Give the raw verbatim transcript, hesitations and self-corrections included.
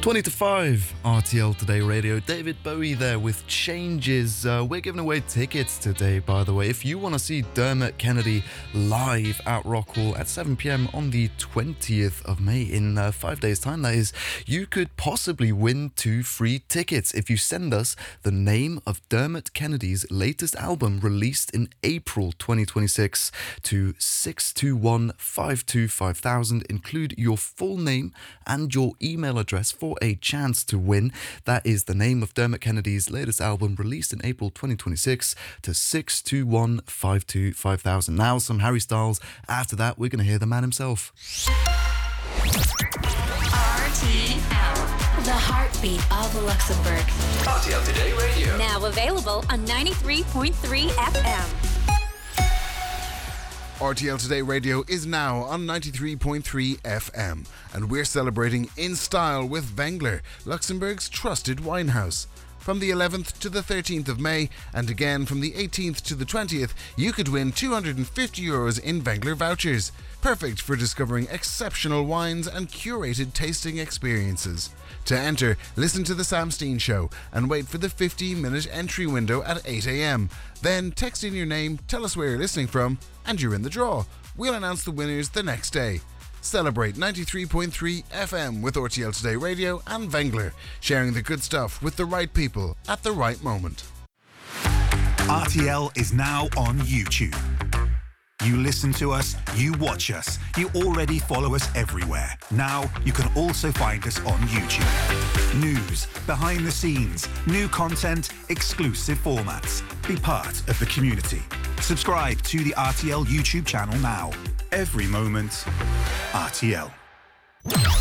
twenty to five, R T L Today Radio. David Bowie there with Changes. Uh, we're giving away tickets today, by the way. If you want to see Dermot Kennedy live at Rock Hall at seven p.m. on the twentieth of May, in uh, five days' time, that is, you could possibly win two free tickets if you send us the name of Dermot Kennedy's latest album released in April twenty twenty-six to six two one, five two five thousand. Include your full name and your email address for a chance to win. That is the name of Dermot Kennedy's latest album released in April twenty twenty-six to six two one, five two five thousand. Now some Harry Styles. After that, we're going to hear the man himself. R T L, the heartbeat of Luxembourg. R T L Today Radio. Now available on ninety-three point three F M. R T L Today Radio is now on ninety-three point three F M, and we're celebrating in style with Wengler, Luxembourg's trusted wine house. From the eleventh to the thirteenth of May, and again from the eighteenth to the twentieth, you could win two hundred fifty euros in Wengler vouchers. Perfect for discovering exceptional wines and curated tasting experiences. To enter, listen to The Sam Steen Show and wait for the fifteen minute entry window at eight a.m. Then text in your name, tell us where you're listening from, and you're in the draw. We'll announce the winners the next day. Celebrate ninety-three point three F M with R T L Today Radio and Wengler, sharing the good stuff with the right people at the right moment. R T L is now on YouTube. You listen to us, you watch us, you already follow us everywhere. Now you can also find us on YouTube. News, behind the scenes, new content, exclusive formats. Be part of the community. Subscribe to the R T L YouTube channel now. Every moment, R T L.